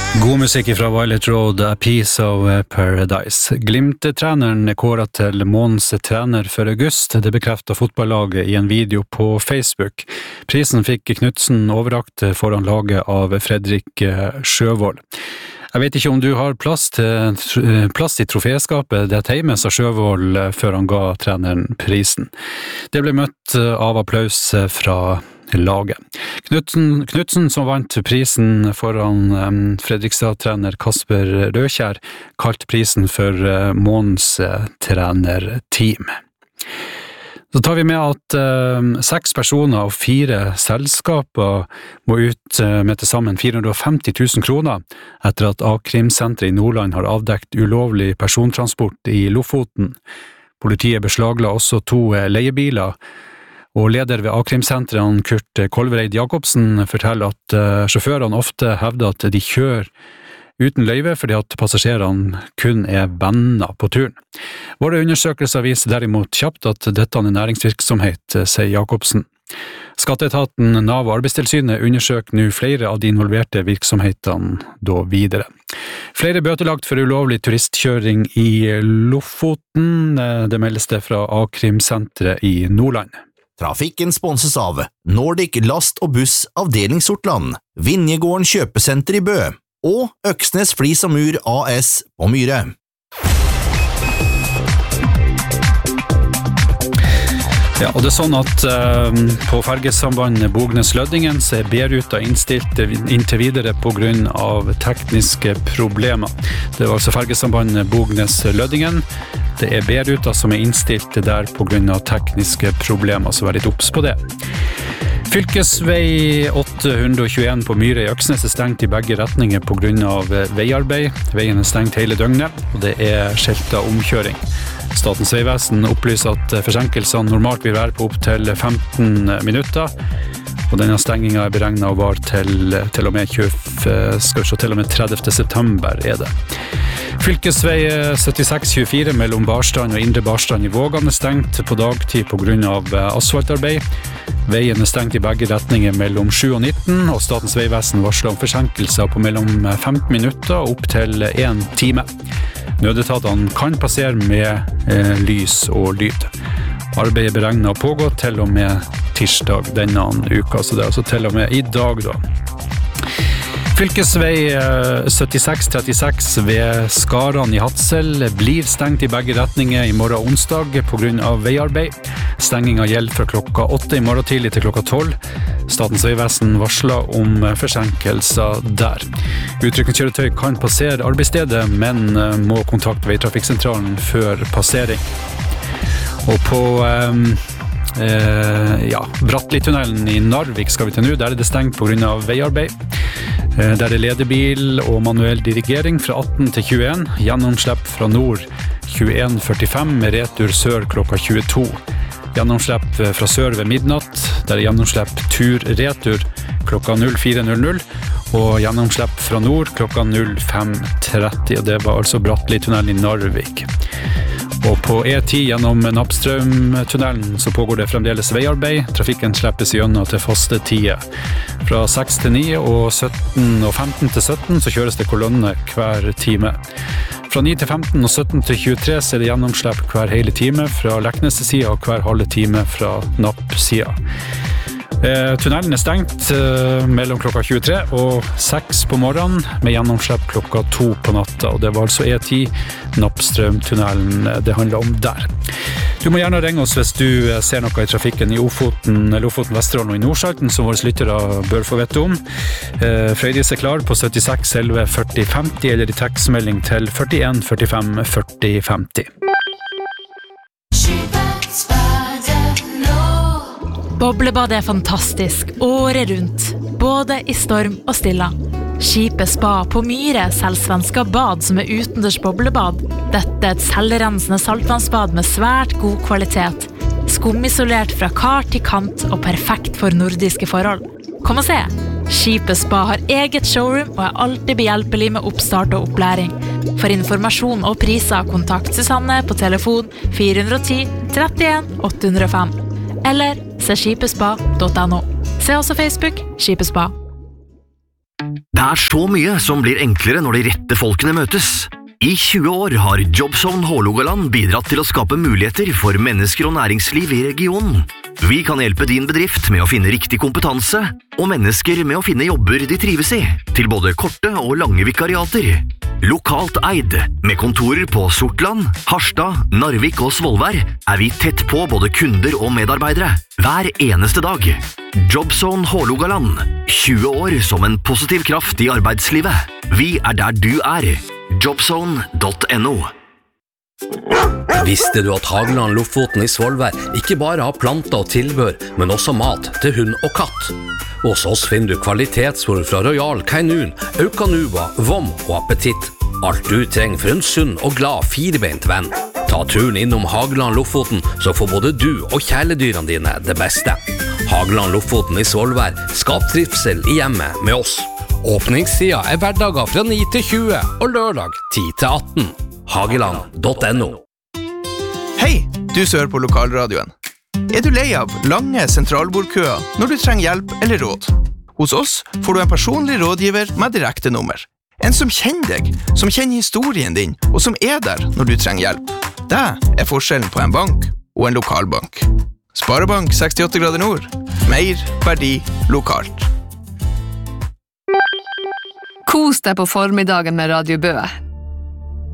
God musikk fra Violet Road, A Piece of Paradise. Glimt-treneren kåret til månedens trener for august. Det bekreftet fotballaget i en video på Facebook. Prisen fikk Knudsen overrakt foran laget av Fredrik Sjøvold. Jeg vet ikke om du har plass i troféskapet det hjemme, sa Sjøvold før han ga treneren prisen. Det ble møtt av applaus fra laget. Knudsen som vant prisen foran Fredrikstad-trener Kasper Røkjær, kalt prisen for månedens trenerteam. Så tar vi med at 6 personer og 4 selskaper må ut med til sammen 450 000 kroner etter at A-krimsenteret i Nordland har avdekt ulovlig persontransport i Lofoten. Politiet beslagla også 2 leiebiler, og leder ved A-krimsenteret Kurt Kolvereid Jakobsen forteller at sjåførene ofte hevder at de kjører uten løyve fordi at passasjerene kun venner på turen. Våre undersøkelser viser derimot kjapt at dette næringsvirksomhet, sier Jakobsen. Skatteetaten, NAV og Arbeidstilsynet undersøker nå flere av de involverte virksomhetene da videre. Flere bøtelagt for ulovlig turistkjøring i Lofoten, det meldes det fra A-krimsenteret i Nordland. Trafikken sponses av Nordic Last og Buss Avdeling Sortland, Vinjegården Kjøpesenter i Bø og Øksnes Flis og Mur AS på Myre. Ja, og det sånn at på fergesambandet Bognes-Lødingen så B-ruta innstilt inntil videre på grunn av tekniske problemer. Det var altså fergesambandet Bognes-Lødingen. Det B-ruta som innstilt der på grunn av tekniske problemer, så vær litt obs på det. Fylkesvei 821 på Myre i Øksnes stengt i begge retninger på grunn av veiarbeid. Veien stengt hele døgnet, og det skiltet omkjøring. Statens vegvesen opplyser at forsinkelsene normalt vil være på opp til 15 minutter, og denne stengingen beregnet å vare til og med 30. september det. Fylkesvei 7624 mellom Barstrand og Indre Barstrand i Vågan stengt på dagtid på grunn av asfaltarbeid. Veien stengt i begge retninger mellom 7 og 19, og Statens vegvesen varsler om forsinkelser på mellom 15 minutter og opp til 1 time. Nødetatene kan passere med lys og lyd. Arbeidet beregnet å pågå til og med tirsdag denne uka, så det altså til og med i dag da. Fylkesvei 7636 ved Skaran i Hadsel blir stengt i begge retninger i morgen onsdag på grunn av veiarbeid. Stengingen gjelder fra klokka 8 i morgen tidlig til klokka 12. Statens vegvesen varsler om forsinkelser der. Utrykningskjøretøy kan passere arbeidsstedet, men må kontakte veitrafikksentralen før passering. Og på Brattli-tunnelen i Narvik skal vi til nå, der det stengt på grunn av veiarbeid. Der ledebil og manuell dirigering fra 18 til 21, gjennomslipp fra nord 21.45 med retur sør klokka 22. Gjennomslipp fra sør ved midnatt, der gjennomslipp tur-retur klokka 04.00, og gjennomslipp fra nord klokka 05.30, og det var altså Brattli-tunnelen i Narvik. Og på E10 gjennom Nappstrøm-tunnelen så pågår det fremdeles veiarbeid. Trafikken slippes gjennom til faste tider. Fra 6 til 9 og 17 og 15 til 17 så kjøres det kolonne hver time. Fra 9 til 15 og 17 til 23 så det gjennomslipp hver hele time fra Leknes-sida og hver halve time fra Napp-sida. Tunnelen stengt mellom klokka 23 og 6 på morgenen med gjennomslipp klokka 2 på natta, og det var altså E10 Nappstrøm-tunnelen det handler om der. Du må gjerne ringe oss hvis du ser noe i trafikken i Lofoten, Vesterålen og i Nordsalten som våre lyttere bør få vite om. Frøydis klar på 76 11 40 50 eller i tekstmelding til 41 45 40 50. Boblebad fantastisk, året rundt, både i storm og stilla. Skipet Spa på Myre selger svenska bad som utendørs boblebad. Dette et selvrensende saltvannsbad med svært god kvalitet. Skumisolert fra kar til kant og perfekt for nordiske forhold. Kom og se! Skipet Spa har eget showroom og alltid behjelpelig med oppstart og opplæring. For informasjon og priser, kontakt Susanne på telefon 410 31 805. Eller se skipespa.no. Se også Facebook Skipespa. Det så mye som blir enklere når de rette folkene møtes. I 20 år har Jobzone Hålogaland bidratt til å skape muligheter for mennesker og næringsliv i regionen. Vi kan hjelpe din bedrift med å finne riktig kompetanse, og mennesker med å finne jobber de trives i, til både korte og lange vikariater. Lokalt eid, med kontorer på Sortland, Harstad, Narvik og Svolvær, vi tett på både kunder og medarbeidere, hver eneste dag. Jobzone Hålogaland, 20 år som en positiv kraft i arbeidslivet. Vi der du Jobzone.no. Visste du at Hageland Lofoten i Svolvær ikke bare har planter og tilbør, men også mat til hund og katt? Hos oss finner du kvalitetsfôr fra Royal Canin, Eukanuba, Vom og Appetitt. Alt du trenger for en sunn og glad firebeint venn. Ta turen innom Hageland Lofoten, så får både du og kjæledyrene dine det beste. Hageland Lofoten i Svolvær, skap trivsel i hjemmet med oss. Åpningstida hverdager fra 9 til 20 og lørdag 10 til 18. Hageland.no. Hei, du som hører på lokalradioen. Du lei av lange sentralbordkøer når du trenger hjelp eller råd? Hos oss får du en personlig rådgiver med direkte nummer. En som kjenner deg, som kjenner historien din, og som der når du trenger hjelp. Det forskjellen på en bank og en lokalbank. Sparebank 68 grader nord. Mer verdi lokalt. Kos deg på formiddagen med Radio Bø.